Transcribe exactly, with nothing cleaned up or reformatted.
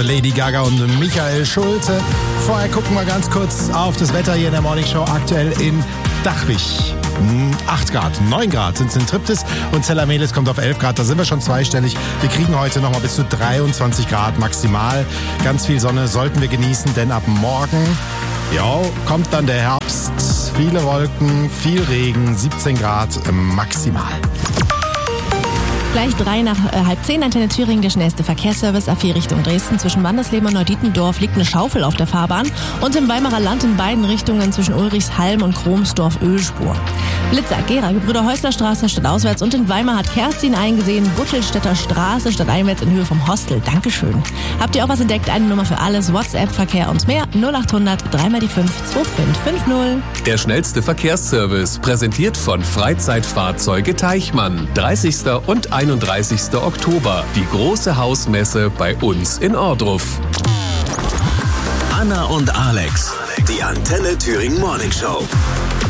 Lady Gaga und Michael Schulte. Vorher gucken wir ganz kurz auf das Wetter hier in der Morning Show. Aktuell in Dachwig. acht Grad, neun Grad sind es in Triptis und Zellamelis kommt auf elf Grad. Da sind wir schon zweistellig. Wir kriegen heute noch mal bis zu dreiundzwanzig Grad maximal. Ganz viel Sonne sollten wir genießen, denn ab morgen jo, kommt dann der Herbst. Viele Wolken, viel Regen, siebzehn Grad maximal. Gleich drei nach äh, halb zehn, Antenne Thüringen, der schnellste Verkehrsservice A vier Richtung Dresden. Zwischen Wandersleben und Neudietendorf liegt eine Schaufel auf der Fahrbahn und im Weimarer Land in beiden Richtungen zwischen Ulrichshalm und Kromsdorf Ölspur. Blitzer, Gera, Gebrüder Häusler Straße stadtauswärts und in Weimar hat Kerstin eingesehen, Buttelstädter Straße stadteinwärts in Höhe vom Hostel. Dankeschön. Habt ihr auch was entdeckt? Eine Nummer für alles, WhatsApp, Verkehr und mehr. null acht hundert drei mal die fünf zwei fünf fünf null. Der schnellste Verkehrsservice, präsentiert von Freizeitfahrzeuge Teichmann. dreißigster und einunddreißigster Oktober. Die große Hausmesse bei uns in Ohrdruf. Anna und Alex, die Antenne Thüringen Morning Show.